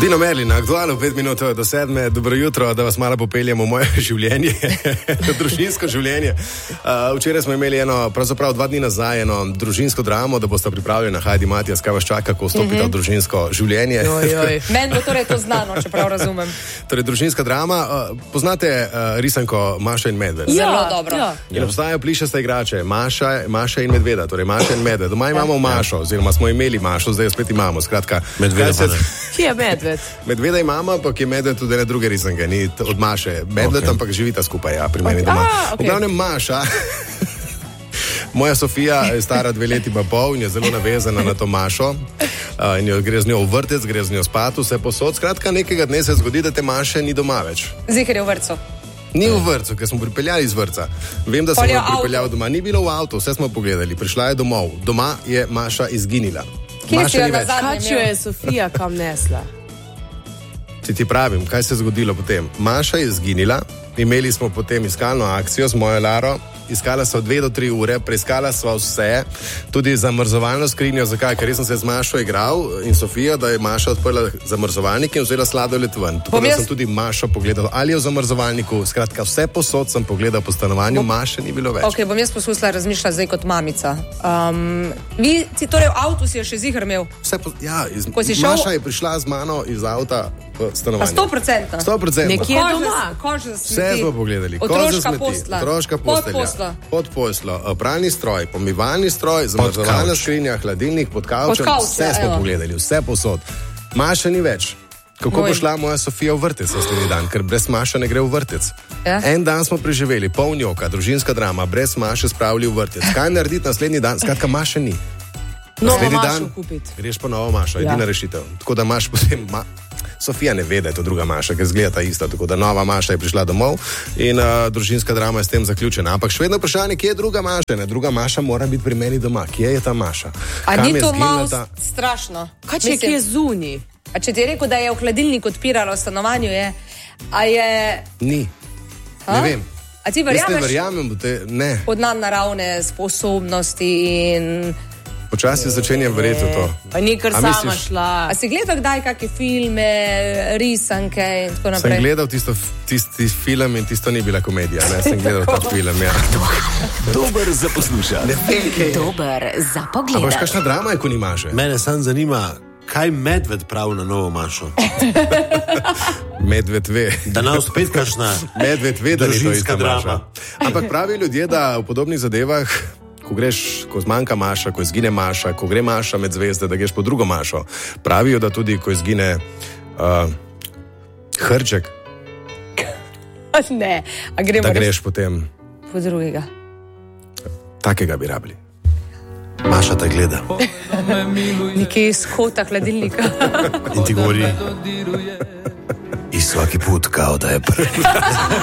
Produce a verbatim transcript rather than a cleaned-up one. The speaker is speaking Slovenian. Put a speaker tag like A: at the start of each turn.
A: Dino Merlin, aktualno pet minut do sedme, dobro jutro, da vas malo popeljamo v moje življenje, družinsko življenje. Uh, včeraj smo imeli eno, pravzaprav dva dni nazaj, eno družinsko dramo, da boste pripravljeni na Hajdi Matijas, kaj vas čaka, ko vstopite mm-hmm. v družinsko življenje.
B: Meni bo torej to znano, čeprav razumem.
A: Torej, družinska drama, uh, poznate uh, risanko Maša in Medved?
B: Ja, zelo dobro. Ja.
A: Ja. Obstajajo plišaste igrače, Maša, Maša in Medveda, torej Maša in Medved. Doma imamo ja. Mašo, oziroma smo imeli Mašo, zdaj jo spet imamo, skratka.
C: Medveda se...
B: Kje je Medved?
A: Medveda imamo, pa je Medved tudi ene druge risanke, ni od Maše. Medved, okay. Ampak živita skupaj, ja, pri meni doma.
B: A, okay.
A: V glavnem Maša, moja Sofija je stara dve leti pa pol in je zelo navezana na to Mašo. Uh, in jo gre z njo v vrtec, gre z njo spat, vse posod. Skratka, nekega dne se zgodi, da te Maše ni doma več.
B: Zihar je v vrtcu.
A: Ni v vrtcu, ker smo pripeljali iz vrtca. Vem, da sem jo pripeljal doma. Ni bilo v avtu, vse smo pogledali. Prišla je domov. Doma je Maša izginila.
B: Kje si jo na zadnjem?
D: Kaj jo je Sofija kam nesla?
A: Ti ti pravim, kaj se je zgodilo potem. Maša je izginila, imeli smo potem iskalno akcijo z mojo Laro, iskala sva dve do tri ure, preiskala sva vse, tudi zamrzovalno skrinjo. Zakaj? Ker sem se z Mašo igral in Sofijo, da je Maša odprla zamrzovalnik in vzela sladoled ven. Tako da sem tudi Mašo pogledal, ali je v zamrzovalniku, skratka vse posod sem pogledal po stanovanju, bom... Maše ni bilo več.
B: Ok, bom jaz poskusila razmišljati zdaj kot mamica. Um, vi si torej v avtu si jo še zihar imel?
A: Vse po... Ja, iz...
B: šel...
A: Maša je prišla z mano iz avta v stanovanje.
B: sto procentno?
A: sto procentno.
D: Nekje doma.
A: Vse smo pogledali.
B: Otroška posla.
A: Otroška postelja. Pod poslo, pralni stroj, pomivalni stroj, zamrzovalna skrinja, hladilnik, pod kavčem, vse smo evo. Pogledali, vse posod. Maša ni več. Kako Moj. Bo šla moja Sofija v vrtec naslednji dan, ker brez Maša ne gre v vrtec. Ja. En dan smo preživeli, pol njoka, družinska drama, brez Maše spravili v vrtec. Kaj narediti naslednji dan? Skratka, Maše ni.
D: Novo Mašo kupiti.
A: Greš pa novo Mašo, ja. Edina rešitev. Tako da imaš potem... Ma... Sofija ne ve, da je to druga Maša, ker zgleda ta ista, tako da nova Maša je prišla domov in uh, družinska drama je s tem zaključena. Ampak še vedno vprašanje, kje je druga Maša? Ne? Druga Maša mora biti pri meni doma. Kje je ta Maša?
B: A ni to malo ta... strašno?
D: Kaj če Mislim... je zuni?
B: A če ti je rekel, da je v hladilnik odpiralo v stanovanju, je... A je...
A: Ni. Ha? Ne vem.
B: A ti verjameš?
A: Jaz ne verjamem, te... ne.
B: Od nadnaravne sposobnosti in...
A: Počasi začenjam verjeti v to.
D: Pa ni kar sama misliš... šla.
B: A si gledal kdaj kakšne filme, risanke in tako naprej?
A: Sem gledal tisto, tisti film in tisto ni bila komedija. Ne? Sem gledal ta film, ja.
E: Dober za poslušati.
A: Ne vem, kaj.
F: Dober za pogledati.
A: A boš kakšna drama je, ko ni Maše?
C: Mene sam zanima, kaj Medved pravi na novo Mašo.
A: Medved ve.
C: Da nam spet kakšna
A: Medved ve, da ni to ista
C: drama.
A: Maša. Ampak pravi ljudje, da v podobnih zadevah, ko greš, ko zmanjka Maša, ko izgine Maša, ko gre Maša med zvezde, da greš po drugo Mašo. Pravijo, da tudi, ko izgine uh, hrček,
B: ne. A gremo
A: da greš res... potem
B: po drugega.
A: Takega bi rabili.
C: Maša te gleda.
B: Nekje iz kota hladilnika.
C: In ti govori, iz svaki put, kao da je prvi.